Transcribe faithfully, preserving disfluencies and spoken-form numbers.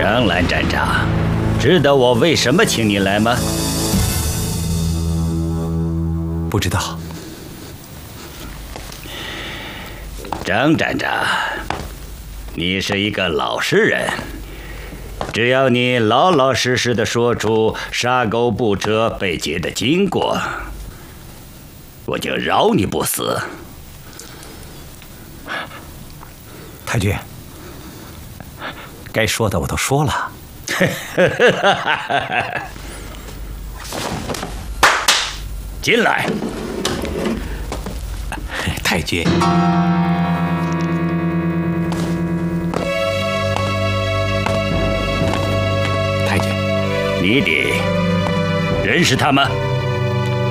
张兰站长，知道我为什么请你来吗？ 不知道。 张站长，你是一个老实人，只要你老老实实的说出杀狗不折被劫的经过，我就饶你不死。 太君，该说的我都说了。 进来。 太君，太君， 你得认识他吗？